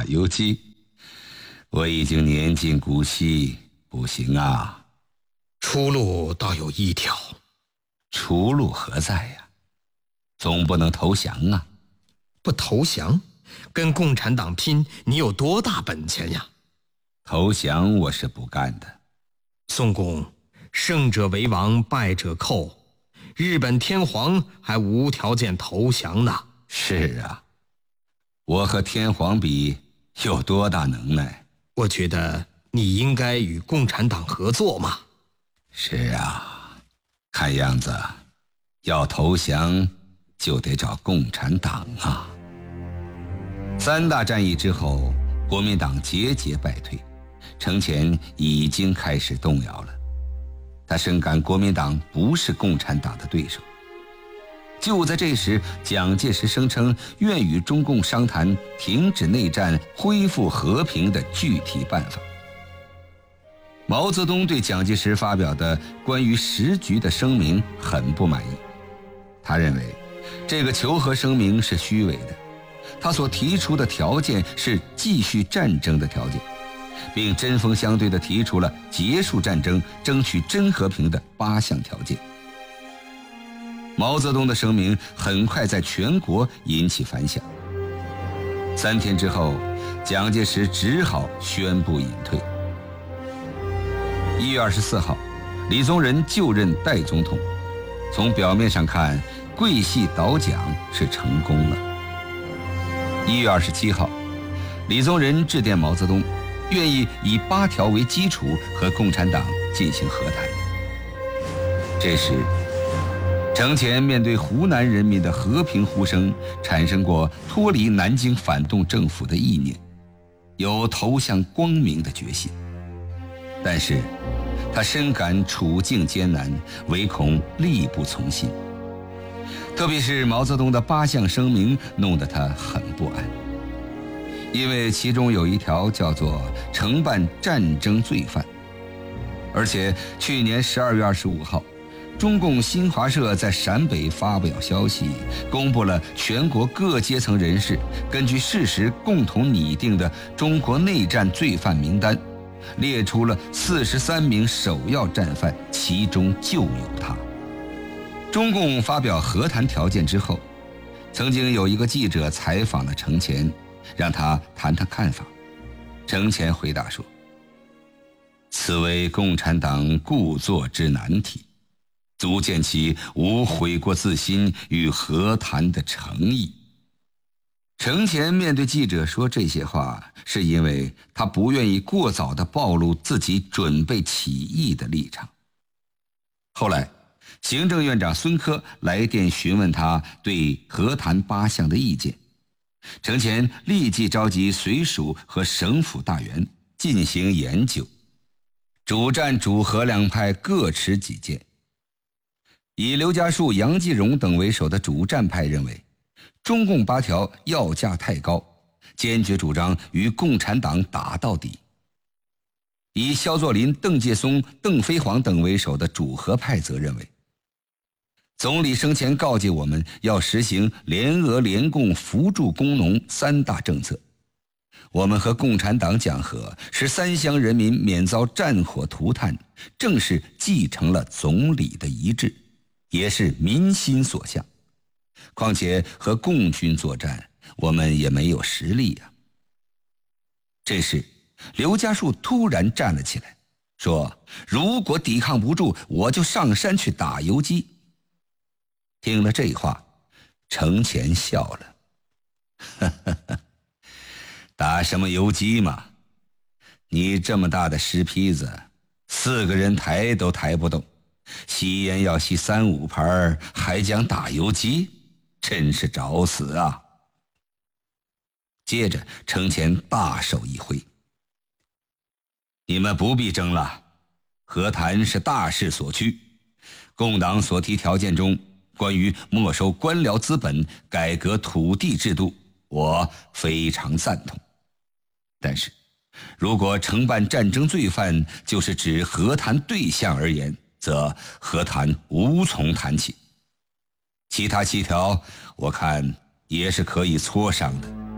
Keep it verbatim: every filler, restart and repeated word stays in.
打游击，我已经年近古稀，不行啊。 出路倒有一条。 出路何在呀？总不能投降啊。 不投降，跟共产党拼，你有多大本钱呀？ 投降我是不干的。 宋公，胜者为王，败者寇，日本天皇还无条件投降呢。 是啊，我和天皇比有多大能耐？ 我觉得你应该与共产党合作嘛。 是啊，看样子要投降就得找共产党啊。三大战役之后，国民党节节败退，程潜已经开始动摇了。他深感国民党不是共产党的对手。就在这时，蒋介石声称愿与中共商谈停止内战、恢复和平的具体办法。毛泽东对蒋介石发表的关于时局的声明很不满意，他认为这个求和声明是虚伪的，他所提出的条件是继续战争的条件，并针锋相对地提出了结束战争、争取真和平的八项条件。毛泽东的声明很快在全国引起反响。三天之后，蒋介石只好宣布隐退。一月二十四号，李宗仁就任代总统。从表面上看，桂系倒蒋是成功了。一月二十七号，李宗仁致电毛泽东，愿意以八条为基础和共产党进行和谈。这时，程潜面对湖南人民的和平呼声，产生过脱离南京反动政府的意念，有投向光明的决心。但是他深感处境艰难，唯恐力不从心。特别是毛泽东的八项声明弄得他很不安，因为其中有一条叫做惩办战争罪犯。而且去年十二月二十五号，中共新华社在陕北发表消息，公布了全国各阶层人士根据事实共同拟定的中国内战罪犯名单，列出了四十三名首要战犯，其中就有他。中共发表和谈条件之后，曾经有一个记者采访了程潜，让他谈谈看法。程潜回答说：“此为共产党故作之难题，足见其无悔过自新与和谈的诚意。”程潜面对记者说这些话，是因为他不愿意过早地暴露自己准备起义的立场。后来，行政院长孙科来电询问他对和谈八项的意见，程潜立即召集随属和省府大员进行研究，主战主和两派各持己见。以刘家树、杨继荣等为首的主战派认为，中共八条要价太高，坚决主张与共产党打到底。以萧作霖、邓介松、邓飞黄等为首的主和派则认为，总理生前告诫我们要实行联俄联共扶助工农三大政策，我们和共产党讲和，使三乡人民免遭战火涂炭，正是继承了总理的遗志，也是民心所向。况且和共军作战，我们也没有实力啊。这时，刘家树突然站了起来，说：“如果抵抗不住，我就上山去打游击。”听了这话，程潜笑了：“呵呵呵，打什么游击嘛？你这么大的石坯子，四个人抬都抬不动，吸烟要吸三五盘，还讲打游击，真是找死啊！”接着，程潜大手一挥：“你们不必争了，和谈是大势所趋。共党所提条件中，关于没收官僚资本、改革土地制度，我非常赞同。但是，如果惩办战争罪犯就是指和谈对象而言，则和谈无从谈起。其他七条，我看也是可以磋商的。”